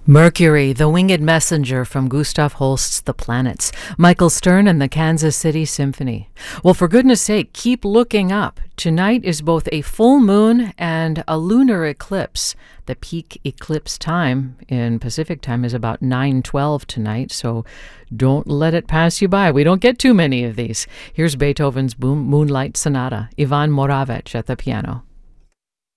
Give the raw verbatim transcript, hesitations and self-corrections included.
Mercury, the winged messenger from Gustav Holst's The Planets, Michael Stern and the Kansas City Symphony. Well, for goodness sake, keep looking up. Tonight is both a full moon and a lunar eclipse. The peak eclipse time in Pacific time is about nine twelve tonight, so don't let it pass you by. We don't get too many of these. Here's Beethoven's Moonlight Sonata, Ivan Moravec at the piano.